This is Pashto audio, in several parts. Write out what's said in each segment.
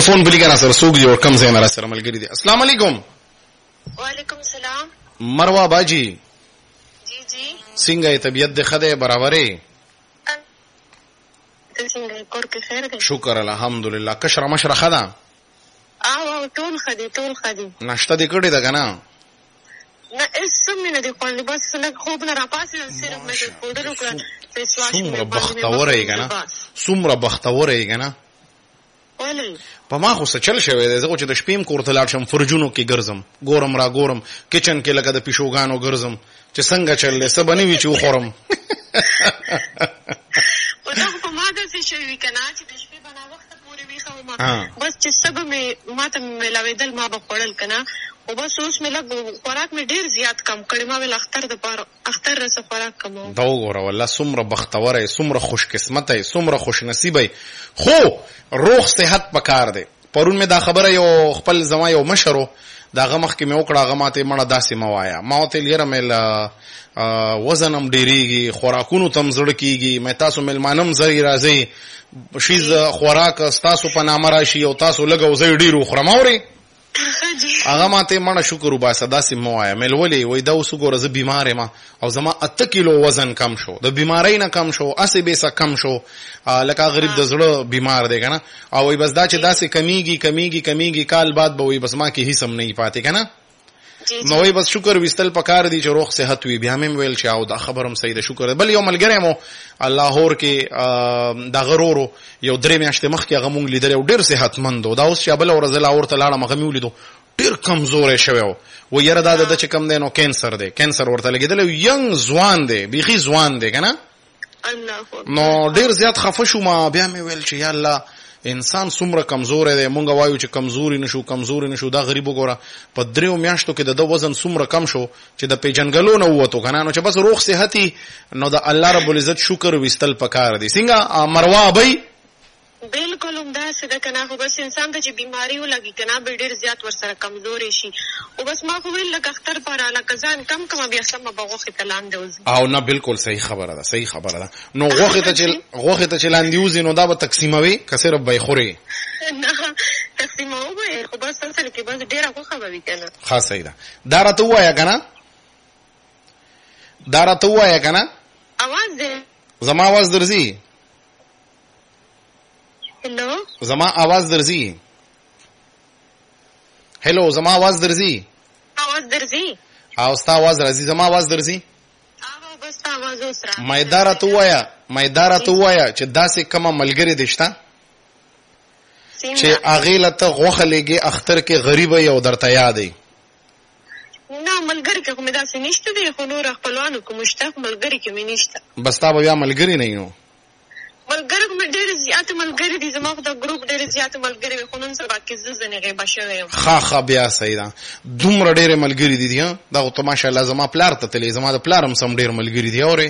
ټلیفون بلی کنه سره سوق جوړ کم زین را سره ملګری دي. السلام علیکم. وعلیکم السلام. مروه باجی جی جی څنګه طبیعت د خدای برابرې؟ څنګه کور کې خیر دی؟ شکر الحمدلله. کشره مشره خدا او ټول خدي ناشته دې کړې ده کنه؟ نه اسم نه دی خو بس لږ خوب نه را پاسې صرف مې پودر وکړ فیس واش. څومره بختوره یې کنه، څومره بختوره یې کنه. ولې په ما خو څه چل شوی دی، زه چې د شپې کور ته لاړ شم فرجونو کې ګرځم، ګورم را ګورم کچن کې لکه د پیشوګانو ګرځم چې څنګه چل دی، څه به نه وي چې وخورم. دا په ما داسې شوي که نه چې د شپې به ناوخته پورې ویښه وم، بس چې څه به ما ته میلاوېدل ما به خوړل که نه، خو بس اوس مې لږ خوراک مې ډېر زیات کم کړی. ما ویل اختر دپاره اختر رسه خوراک کموم. دا وګوره والله څومره بختوره یې، څومره خوش قسمته یې، څومره خوش نصیبه یې، خو روغ صحت پکار دی. پرون مې دا خبره یو خپل زما یو مشرو د هغه مخکې مې وکړه، هغه ماته مړه داسې مه وایه، ما ورته ویل یاره مې وزن هم ډېرېږي، خوراکونو ته هم زړه کېږي، مې تاسو مېلمانه هم زری راځئ، شیز خوراک ستاسو په نامه راشي او تاسو لږ او زه یې ډېر وخورم. اورې هغه ماته مړه شکر وباسه داسې مه وایه. مې ولې وایي دا اوس وګوره زه بیمار یم او زما 8 کیلو وزن کم شو، د بیمارۍ نه کم شو، اسې بیسه کم شو، لکه غریب د زړه بیمار دی که نه. او وایي بس دا چې داسې کمیږي کال بعد به وایي بس ما کې هیڅ هم نه پاتې که نه. نو وایي بس شکر ویستل پکار دی چې روغ صحت وي. بیا مې ویل چې او دا خبر هم صحیح ده، شکر. بل یو ملګری مو لاهور کې دغه ورورو یو 3 میاشتې مخکې هغه مونږ لیدلی او ډېر صحتمند و. دا اوس چې بله ورځ لاهور ته لاړم هغه مې ولیدو ډېر کمزوری شوی و. و یاره دا د چې کم دی نو کینسر دی، کینسر ورته لګېدلی، ینګ ځوان دی، بیخي ځوان دی که نه. نو ډېر زیات خفه شوم. بیا مې ویل چې یا الله انسان څومره کمزوری دی. مونږ وایو چې کمزوري نشو، دا غریب وګوره په 3 میاشتو کې د ده وزن څومره کم شو چې د پیژنګلو نه ووتو که نه. نو چې بس روغ صحتي نو د الله رب العزت شکر ویستل پکار دی. څنګه مروه ابۍ؟ بالکل همداسې ده که نه، خو بس انسان ته چې بیماري ولګي که نه به ډېر زیات ورسره کمزوری شي. خو بس ما خو ویل لږ اختر پاره لکه ځان کم کمه بیا سمه به غوښې ته لاندې وځي. او نه بالکل صحیح خبره ده. نو غوښې ته چې لاندې وځي نو دا به تقسیموي که صرف به یې خورې؟ نه تقسیموو به یې، خو بس اصل کې بس ډېره غوښه به وي که نه. ښه صحیح ده. دا راته ووایه که نه اواز دی زما اواز درځي؟ هلو زما اواز درځي؟ هلو زما اواز درځي؟ اواز درځي او ستا اواز راځي؟ زما اواز درځي؟ او بس تا اواز اوس راځي. مې دا راته ووایه چې داسې کومه ملګرې دې شته چې هغې له ته غوښه لېږې اختر کې غریبه یې او درته یاد یې؟ نه ملګري کې خو مې داسې نشته دی، خو نور خپلوانو کې مو شته، خو ملګري کې مې نشته. بس تا به بیا ملګري نه یې نو؟ ملګري خو مې ډېر زیات ملګري دي، زما خو د ګروپ ډېر زیات ملګري وي، خو نن سبا کې زه ځنې غیبه شوی یم. ښه بیا صحیح ده. دومره ډېرې ملګري دي دا خو ته ماشاءالله زما پلار ته تلې، زما د پلار هم سم ډېر ملګري دي. اورې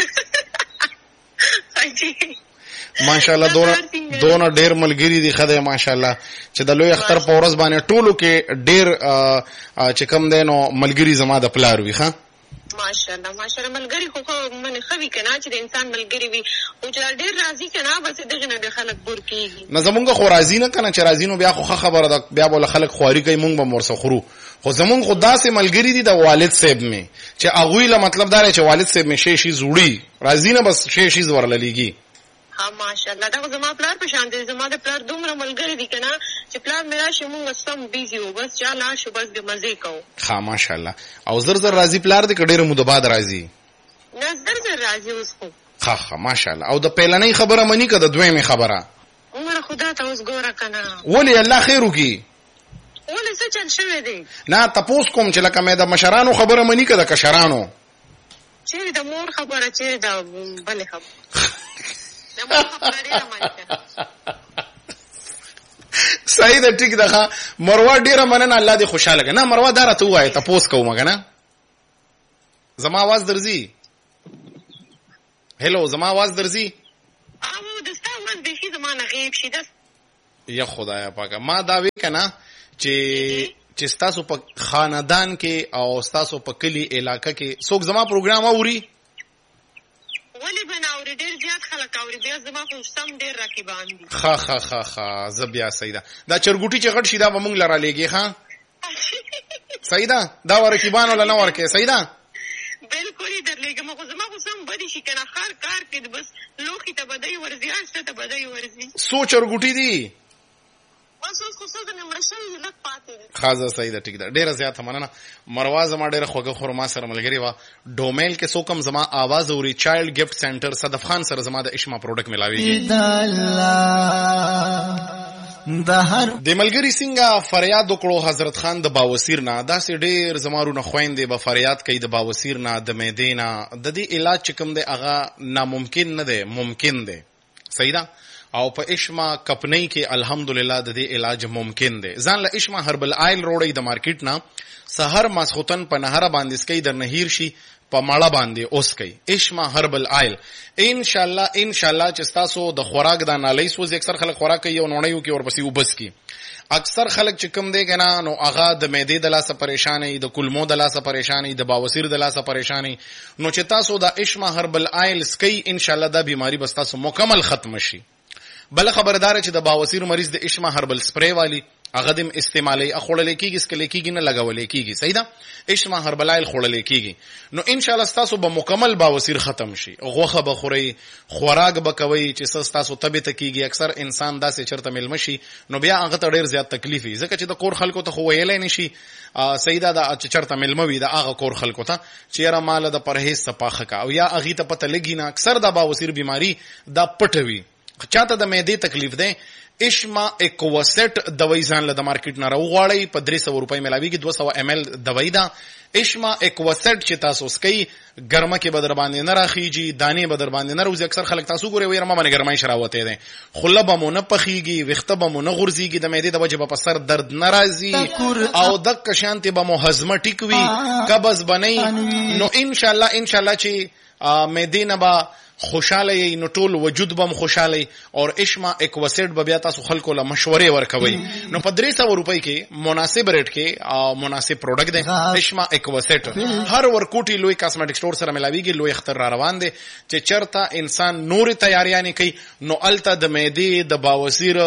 ماشاءالله دونه ډېر ملګري دي ښه دی ماشاءالله چې د لوی اختر په ورځ باندې ټولو کې ډېر چې کوم دی نو ملګري زما د پلار وي. ښه ماشاءالله ملګري خو منې ښه وي که نه چې د انسان ملګري وي، خو چې ډېر راځي که نه بس دغې نه بیا خلک بور کېږي. نه زمونږ خو راځي نه که نه، چې راځي نو بیا خو ښه خبره ده، بیا به له خلک خواري کوي، مونږ به ورسه خورو. خو زمونږ خو داسې ملګري دي د والد صاحب مې چې هغوی له مطلب دا دی چې والد صاحب مې شیز وړي راځي نه بس شیز ورله لیږي. ها ماشاءالله دا خو زما پلار په شان دی. زما د پلار دومره ملګري دي که نه چې پلار مې راشي مونږ سم بیزي وو، بس چا لاړ شو بس بیا مزې کوو. ښه ماشاءالله. او زر راځي پلار دی که ډېره موده بعد راځي؟ نه زر راځي اوس خو. ښه ماشاءالله. او د پیلنۍ خبره مني که د دویمې خبره؟ عمره خدا ته اوس ګوره که نه. ولې الله خیر وکړي؟ ولې څه چل شوی دی؟ نه تپوس کوم چې لکه مې د مشرانو خبره مني که د کشرانو؟ چیرې د مور خبره، چیرې د بلې خبره. د مور خبره ډېره مني که نه. صحیح ده ټیک ده. مروه ډېره مننه، الله دې خوشحاله کړه. نه مروه دا راته ووایه تپوس کوم که نه. زما اواز درځي؟ هلو زما اواز درځي؟ او د ستا اواز بیخي زما نه غیب شي. یا خدایه پاکه ما دا وی که نه چې ستاسو په خاندان کې او ستاسو په کلي علاقه کې څوک زما پروګرام اوري؟ ولې به نه اوري؟ مې ډېر زیات خلک اوري بیا زما خو سم ډېر رقیبان دي. ښه زه بیا صحیح ده. دا چرګوټي چې غټ شي دا به موږ له رالیږي. ښه صحیح ده. دا رقیبان ولا نه ورکې. صحیح ده بالکل یې درلېږم خو زما خو سم بدې شي که نه هر کار کې بس لوښي ته بدۍ ورځي هر څه ته بدۍ ورځي. څو چرګوټي دي؟ بس اوس خو څه د مې مړه شوي لږ پاتې دي. ښه صحیح ده ټیک ده. ډېره زیاته مننه. مروا زما ډېره خوږه خور ما سره ملګرې وه. ډومیل کې څوک هم زما آواز اوري چایلډ ګفټ سینټر صدف خان سره زما د اشما پروډکټ ملاویږي. د ملګري څنګه فریاد وکړو حضرت خان د باوسیر نه. داسې ډېر زما رونه خویندې به فریاد کوي د باوسیر نه د معدې نه. د دې علاج چې کوم دی هغه ناممکن نه دی ممکن دی. صحیح ده. او په اشما کپنۍ کې الحمدلله د دې علاج ممکن دی. ځان له اشما هربل آیل روړی د مارکیټ نه سحر ماسخوتن په نهره باندې سکی در نهیر شي په ماړه باندې اوس کوي. اشما هربل آیل ان شاء الله چې تاسو د خوراک د نالۍ سوز اکثر خلک خوراک کوي او نونیو کې ورپسې وبس کی. اکثر خلک چې کوم دی کنه نو هغه د معدې د لاسه پریشانې د کولمو د لاسه پریشانې د باوسیر د لاسه پریشانې. نو چې تاسو د اشما هربل آیل سکی ان شاء الله دا بیماری بس تاسو مکمل ختم شي. بل خبردار چې د باوسیر مریض د اشما هربل سپری والی هغه د استعمالي اخوړل کېږي سکل کېږي نه لګول کېږي. صحیح ده. اشما هربل آیل خوړل کېږي. نو ان شاء الله تاسو به مکمل باوسیر ختم شي. غوخه به خوري خوراک به کوي چې تاسو طبيعت کېږي. اکثر انسان داسې چرته ملم شي نو بیا هغه ته ډېر زیات تکلیف وي ځکه چې د کور خلکو ته خو ویلای نشي. صحیح ده دا چې چرته ملم وي د هغه کور خلکو ته چې یاره مال د پرهیز صفاخه کا او یا هغه ته پته لګي نه. اکثر د باوسیر بیماری دا پټوي. چاته د معدې تکلیف ده اشما اکوسټ دوايي ځان له د مارکیټ نه راوغواړئ په 300 روپۍ ملاويږي. 200 ml دوايي ده اشما اکوسټ چې تاسو سکي ګرمه کې بدر باندې نه راخیږي دانې بدر باندې نه روزي. اکثر خلک تاسو ګوري ويره ما باندې ګرمای شراوته ده خله به مونږ نه پخېږي وخته به مونږ نه غورځيږي د معدې د وجه په سر درد ناراضي او د کشانتي به مو هضمه ټیکوي قبض بنئ. نو ان شاء الله چې معدې نه به خوشاله نو ټول وجود بم خوشاله او اشما اکوسټ به بیا تاسو خلکو له مشورې ورکوي. نو په 300 روپۍ کې مناسب ریټ کې مناسب پروډکټ دی اشما اکوسټ. هر ورکوټي لوی کاسمیټک سٹور سره ملاويږي. لوی اختر را روان دي چې چرته انسان نور تیاریاں کوي نو الته د معدې د باوسیر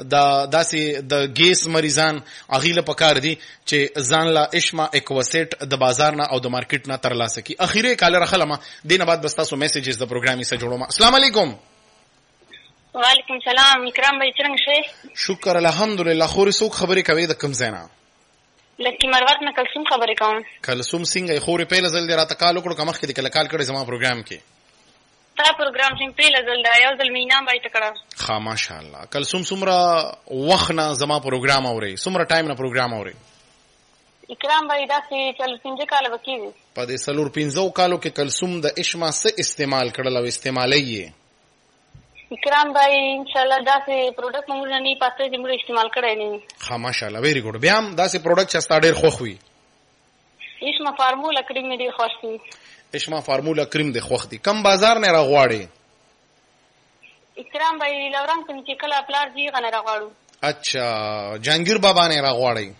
داسې د ګیس مریضان اغیله پکار دي چې ځان لا اشما اکوسټ د بازار نه او د مارکیټ نه ترلاسه کی. اخیره کال راخلمه دینه بعد بس تاسو میسیجز د پروګرامي سره جوړوم. السلام علیکم. وعلیکم السلام. اکرام بھائی څنګه شئ؟ شکر الحمدلله. خوري څوک خبرې کوي د کوم ځای نه؟ لکه مروت نه کلثوم خبرې کوم. کلثوم څنګه خوري په لزل دی راته کال وکړو کومه کې کله کال کړي زما پروګرام کې تا پروګرام څنګه په لزل دا یو ځل مینا باندې تکړه. ها ماشاءالله. کلثوم څومره وخت نه زما پروګرام اوري څومره ټایم نه پروګرام اوري؟ اکرام بھائی دا چې چل 5 کال وکیږي. په دې سلور 15 کالو کې کلثوم د اشما څه استعمال کړل او استعمالي یې؟ اکرام بھائی ان شاء الله دا چې پروډکټ موږ نه پاتې چې موږ استعمال کړی نه. ها ماشاءالله ویری ګډ. بیا هم دا چې پروډکټ چې ستا ډېر خوښ وي؟ اشما فارمولا کریم دې خوښ وي. اشما فارمولا کریم دې خوښ دي. کم بازار نه راغواړي؟ اکرام بھائی لورنګ څنګه کله پلار دی غنه راغواړو. اچھا جهانگیر بابا نه راغواړي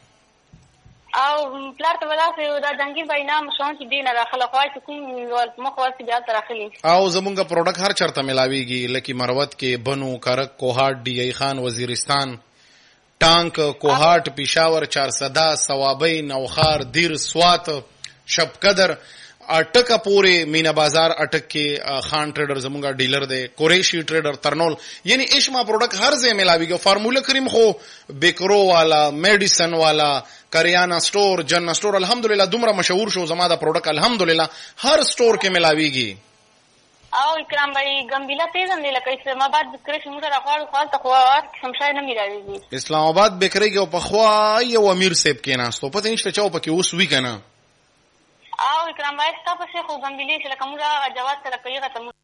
او پلار ته ولاسه دا جهانگیر بھائی نام شون چې دینه راخله خوای ته کوم مخ واسي بیا تر اخلي. او زمونږ پروډکټ هر چرته ملاويږي لکه مروت کې بنو کرک کوهاټ ډي ای خان وزیرستان ټانک کوهاټ پېښور 400 ثوابین نوخار دیر سوات شبقدر اٹکا پورے مینا بازار اٹک کې خان ټریډر زمونږه ډیلر دی قریشی ټریډر ترنول. یعنی اشما پروډکټ هر ځای ملاويږي. فارمولا کریم خو بیکرو والا میډیسن والا کریانا سٹور جنہ سٹور الحمدلله دومره مشهور شو زما دا پروډکټ الحمدلله هر سٹور کې ملاويږي. او اکرام بھائی گمبیلا تیزن دی لکه اسلام آباد بکری شموږ راغواړو خالته خو سمشای نه ملاويږي. اسلام آباد بکری کې او په خوا یو امیر صاحب کې ناستو پته نشته چاو پکې اوس وی کنه. او اکرام بھائی تاسو څه خو گمبیلی چې لکه موږ جواز سره کوي غته موږ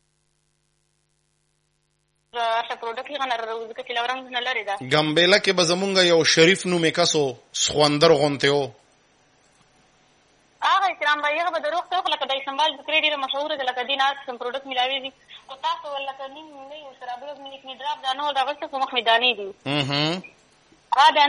راشه پروډکټ یې غنر روز کې لورنګ نه لري دا گمبیلا کې به زمونږ یو شریف نو میکاسو سخوندر غونته او هغه اکرام بھائی هغه د روغ ته لکه د سنبال ذکر ډیره مشهور ده لکه دیناس سم پروډکټ ملاوي او تاسو ولکه نیم نه سره به مې ډراپ دا نو دا غوښته کوم مخ میداني دي